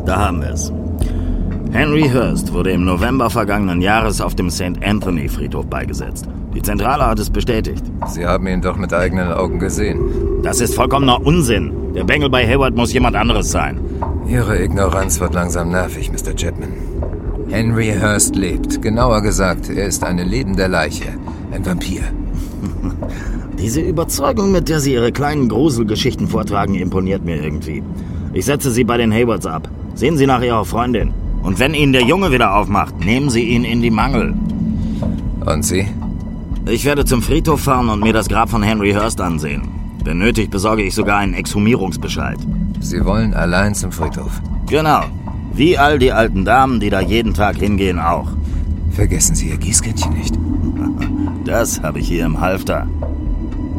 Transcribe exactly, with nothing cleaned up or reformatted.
Da haben wir es. Henry Hurst wurde im November vergangenen Jahres auf dem Saint Anthony Friedhof beigesetzt. Die Zentrale hat es bestätigt. Sie haben ihn doch mit eigenen Augen gesehen. Das ist vollkommener Unsinn. Der Bengel bei Hayward muss jemand anderes sein. Ihre Ignoranz wird langsam nervig, Mister Chapman. Henry Hurst lebt. Genauer gesagt, er ist eine lebende Leiche. Ein Vampir. Diese Überzeugung, mit der Sie Ihre kleinen Gruselgeschichten vortragen, imponiert mir irgendwie. Ich setze Sie bei den Haywards ab. Sehen Sie nach Ihrer Freundin. Und wenn Ihnen der Junge wieder aufmacht, nehmen Sie ihn in die Mangel. Und Sie? Ich werde zum Friedhof fahren und mir das Grab von Henry Hurst ansehen. Wenn nötig, besorge ich sogar einen Exhumierungsbescheid. Sie wollen allein zum Friedhof? Genau. Wie all die alten Damen, die da jeden Tag hingehen, auch. Vergessen Sie Ihr Gießkännchen nicht. Das habe ich hier im Halfter.